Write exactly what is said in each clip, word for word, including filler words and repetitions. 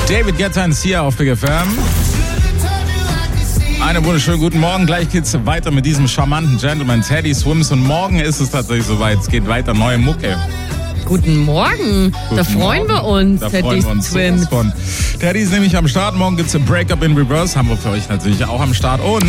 David Guetta und Sia auf Big F M. Einen wunderschönen guten Morgen. Gleich geht's weiter mit diesem charmanten Gentleman Teddy Swims. Und morgen ist es tatsächlich soweit. Es geht weiter, neue Mucke. Guten Morgen. Guten da freuen Morgen. wir uns, da Teddy freuen wir uns Swims. von. Teddy ist nämlich am Start. Morgen gibt's ein Breakup in Reverse. Haben wir für euch natürlich auch am Start. Und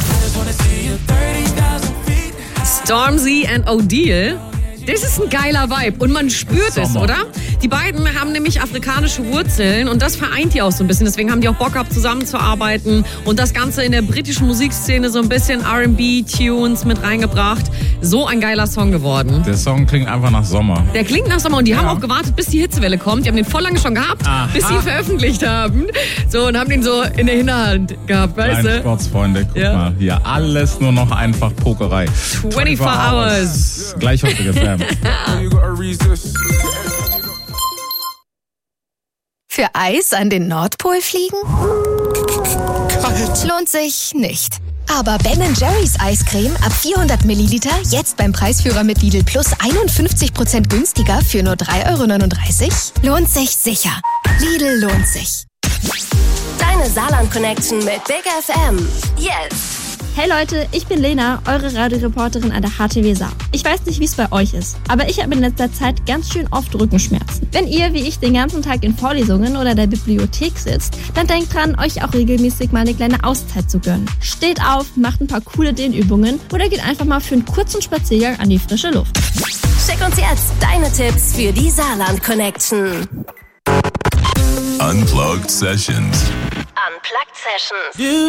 Stormzy and O'Deal. Das ist ein geiler Vibe und man spürt es, oder? Die beiden haben nämlich afrikanische Wurzeln und das vereint die auch so ein bisschen. Deswegen haben die auch Bock gehabt, zusammenzuarbeiten und das Ganze in der britischen Musikszene so ein bisschen R and B-Tunes mit reingebracht. So ein geiler Song geworden. der Song klingt einfach nach Sommer. Der klingt nach Sommer und die Ja. haben auch gewartet, bis die Hitzewelle kommt. Die haben den voll lange schon gehabt, Aha. bis sie ihn veröffentlicht haben. So, und haben den so in der Hinterhand gehabt, weißt Nein, du? Sportsfreunde, guck Ja. mal. Hier alles nur noch einfach Pokerei. vierundzwanzig hours. Gleich auf Big F M. Für Eis an den Nordpol fliegen? Lohnt sich nicht. Aber Ben and Jerry's Eiscreme ab vierhundert Milliliter jetzt beim Preisführer mit Lidl Plus einundfünfzig Prozent günstiger für nur drei Euro neununddreißig? Lohnt sich sicher. Lidl lohnt sich. Deine Saarland-Connection mit Big F M. Jetzt. Hey Leute, ich bin Lena, eure Radioreporterin an der H T W Saar. Ich weiß nicht, wie es bei euch ist, aber ich habe in letzter Zeit ganz schön oft Rückenschmerzen. Wenn ihr, wie ich, den ganzen Tag in Vorlesungen oder der Bibliothek sitzt, dann denkt dran, euch auch regelmäßig mal eine kleine Auszeit zu gönnen. Steht auf, macht ein paar coole Dehnübungen oder geht einfach mal für einen kurzen Spaziergang an die frische Luft. Schick uns jetzt deine Tipps für die Saarland-Connection. Unplugged Sessions. Unplugged Sessions.